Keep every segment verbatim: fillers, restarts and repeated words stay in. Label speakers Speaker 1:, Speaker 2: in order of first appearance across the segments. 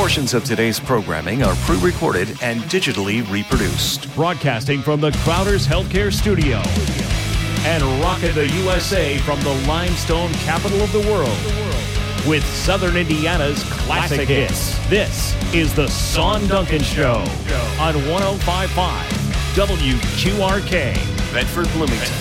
Speaker 1: Portions of today's programming are pre-recorded and digitally reproduced.
Speaker 2: Broadcasting from the Crowder's Healthcare Studio and rocking the U S A from the limestone capital of the world with Southern Indiana's classic hits. This is the Sean Duncan Show on one oh five point five W Q R K.
Speaker 1: Bedford, Bloomington.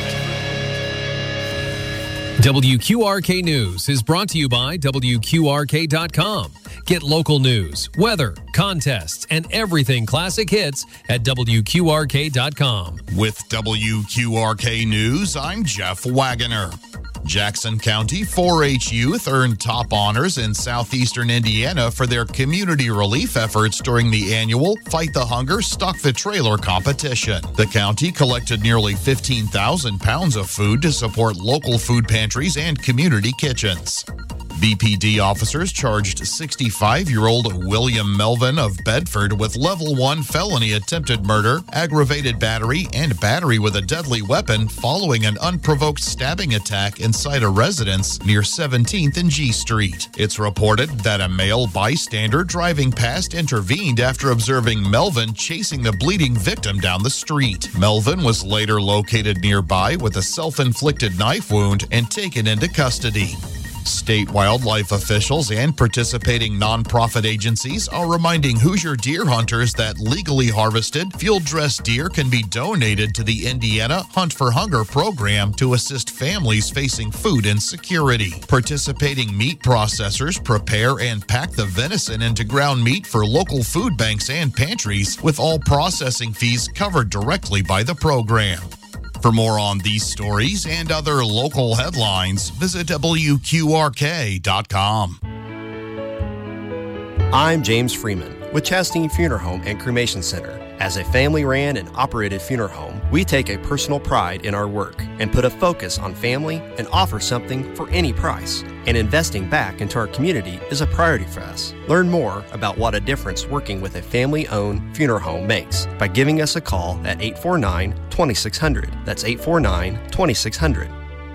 Speaker 3: W Q R K News is brought to you by W Q R K dot com. Get local news, weather, contests, and everything classic hits at W Q R K dot com.
Speaker 4: With W Q R K News, I'm Jeff Wagoner. Jackson County four H youth earned top honors in southeastern Indiana for their community relief efforts during the annual Fight the Hunger Stock the Trailer competition. The county collected nearly fifteen thousand pounds of food to support local food pantries and community kitchens. B P D officers charged sixty-five-year-old William Melvin of Bedford with level one felony attempted murder, aggravated battery, and battery with a deadly weapon following an unprovoked stabbing attack inside a residence near seventeenth and G Street. It's reported that a male bystander driving past intervened after observing Melvin chasing the bleeding victim down the street. Melvin was later located nearby with a self-inflicted knife wound and taken into custody. State wildlife officials and participating nonprofit agencies are reminding Hoosier deer hunters that legally harvested, field-dressed deer can be donated to the Indiana Hunt for Hunger program to assist families facing food insecurity. Participating meat processors prepare and pack the venison into ground meat for local food banks and pantries, with all processing fees covered directly by the program. For more on these stories and other local headlines, visit W Q R K dot com.
Speaker 5: I'm James Freeman with Chastain Funeral Home and Cremation Center. As a family-ran and operated funeral home, we take a personal pride in our work and put a focus on family and offer something for any price. And investing back into our community is a priority for us. Learn more about what a difference working with a family-owned funeral home makes by giving us a call at eight four nine, two six zero zero. That's eight four nine, two six zero zero.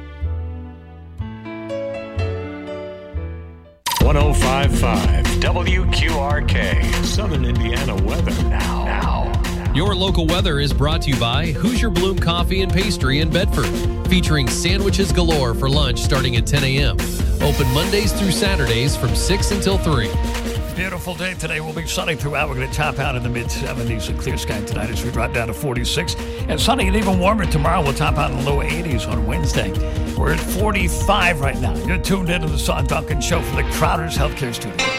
Speaker 2: one oh five point five W Q R K. Southern Indiana weather now. Now.
Speaker 3: Your local weather is brought to you by Hoosier Bloom Coffee and Pastry in Bedford, featuring sandwiches galore for lunch starting at ten a.m. Open Mondays through Saturdays from six until three.
Speaker 6: Beautiful day today. We'll be sunny throughout. We're going to top out in the mid-seventies and clear sky tonight as we drop down to forty-six. And sunny and even warmer tomorrow. We'll top out in the low eighties on Wednesday. We're at forty-five right now. You're tuned into the Sean Duncan Show from the Crowder's Healthcare Studio.